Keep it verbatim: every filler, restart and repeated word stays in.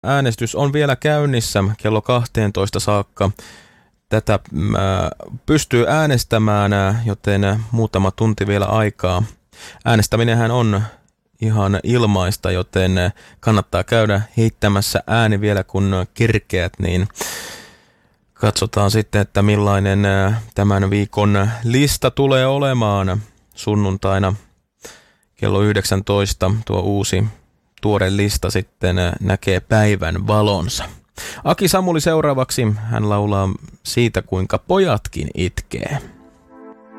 äänestys on vielä käynnissä kello kahteentoista saakka. Tätä pystyy äänestämään, joten muutama tunti vielä aikaa. Äänestäminenhän on ihan ilmaista, joten kannattaa käydä heittämässä ääni vielä kun kerkeät, niin katsotaan sitten, että millainen tämän viikon lista tulee olemaan sunnuntaina kello yhdeksäntoista. Tuo uusi tuore lista sitten näkee päivän valonsa. Aki Samuli seuraavaksi. Hän laulaa siitä, kuinka pojatkin itkee.